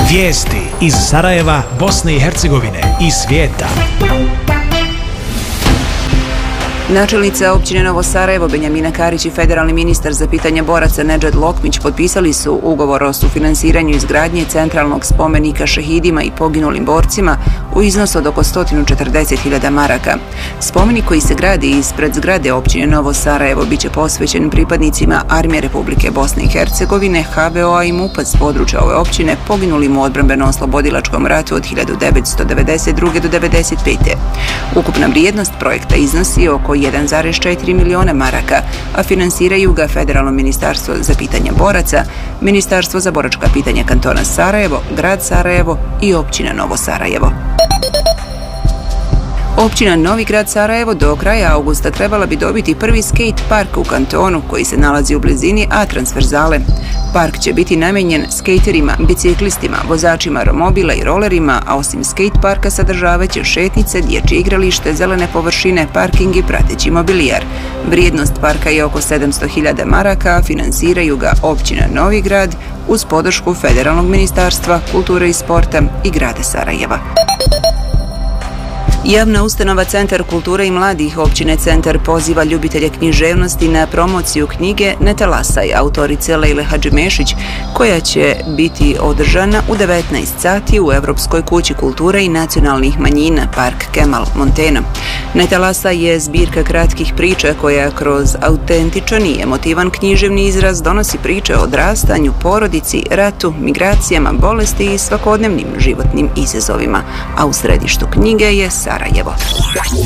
Vijesti iz Sarajeva, Bosne i Hercegovine i svijeta. Načelnica općine Novo Sarajevo Benjamina Karić i federalni ministar za pitanje boraca Nedžad Lokmić potpisali su ugovor o sufinansiranju izgradnje centralnog spomenika šehidima i poginulim borcima u iznosu od oko 140.000 maraka. Spomenik koji se gradi ispred zgrade općine Novo Sarajevo biće posvećen pripadnicima Armije Republike Bosne i Hercegovine, HVO-a i MUP-a s područja ove općine poginulim u odbrambeno-oslobodilačkom ratu od 1992. do 1995. Ukupna vrijednost projekta iznosi oko 1,4 miliona maraka, a finansiraju ga Federalno ministarstvo za pitanje boraca, Ministarstvo za boračka pitanja kantona Sarajevo, grad Sarajevo i općina Novo Sarajevo. Općina Novi grad Sarajevo do kraja augusta trebala bi dobiti prvi skate park u kantonu koji se nalazi u blizini A transverzale. Park će biti namijenjen skejterima, biciklistima, vozačima romobila i rolerima, a osim skate parka sadržavaće šetnice, dječje igralište, zelene površine, parking i prateći mobilijar. Vrijednost parka je oko 700.000 maraka, a finansiraju ga općina Novi grad uz podršku Federalnog ministarstva kulture i sporta i grada Sarajeva. Javna ustanova Centar kulture i mladih općine Centar poziva ljubitelje književnosti na promociju knjige Ne talasaj autorice Lejle Hadžimešić, koja će biti održana u 19 sati u Evropskoj kući kulture i nacionalnih manjina Park Kemal Montena. Ne talasaj je zbirka kratkih priča koja kroz autentičan i emotivan književni izraz donosi priče o odrastanju, porodici, ratu, migracijama, bolesti i svakodnevnim životnim izazovima, a u središtu knjige je Sarajevo.